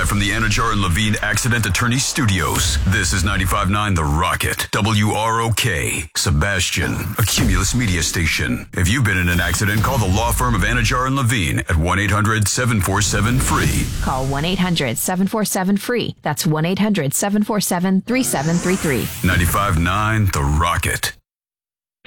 live from the Anajar and Levine Accident Attorney Studios. This is 95.9 The Rocket. WROK. Sebastian. A Cumulus media station. If you've been in an accident, call the law firm of Anajar and Levine at 1-800-747-FREE. Call 1-800-747-FREE. That's 1-800-747-3733. 95.9 The Rocket.